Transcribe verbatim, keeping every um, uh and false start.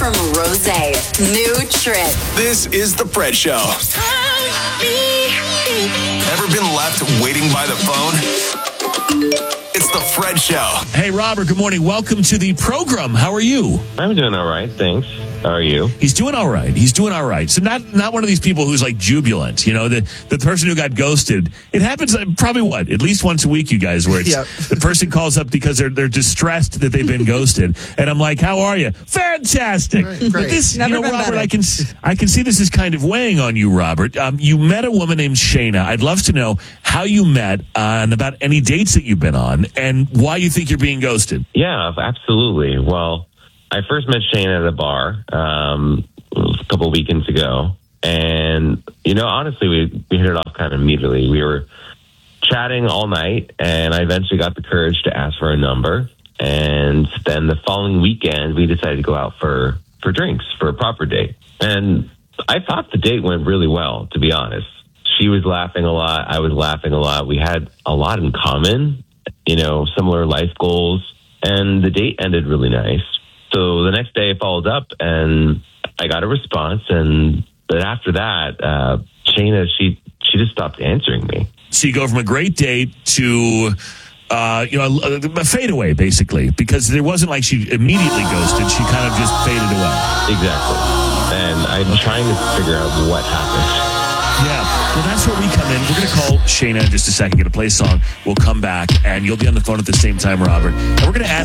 from Rose. New trip. This is The Fred Show. Ever been left waiting by the phone? It's The Fred Show. Hey, Robert, good morning. Welcome to the program. How are you? I'm doing all right, thanks. How are you? He's doing all right. He's doing all right. So not not one of these people who's like jubilant, you know, the, the person who got ghosted. It happens uh, probably, what, at least once a week, you guys, where it's Yep. the person calls up because they're they're distressed that they've been ghosted. And I'm like, how are you? Fantastic. Great. But this, Never you know, been Robert, better. I can, I can see this is kind of weighing on you, Robert. Um, you met a woman named Shayna. I'd love to know how you met uh, and about any dates that you've been on and why you think you're being ghosted. Yeah, absolutely. Well, I first met Shane at a bar um, a couple of weekends ago. And, you know, honestly, we, we hit it off kind of immediately. We were chatting all night, and I eventually got the courage to ask for a number. And then the following weekend, we decided to go out for, for drinks, for a proper date. And I thought the date went really well, to be honest. She was laughing a lot. I was laughing a lot. We had a lot in common, you know, similar life goals. And the date ended really nice. So the next day I followed up and I got a response. And but after that, uh, Shayna, she, she just stopped answering me. So you go from a great date to, uh, you know, a, a fadeaway, basically, because it wasn't like she immediately ghosted. She kind of just faded away. Exactly. And I'm trying to figure out what happened. Yeah. Well, that's where we come in. We're going to call Shayna in just a second, get a play song. We'll come back, and you'll be on the phone at the same time, Robert. And we're going to ask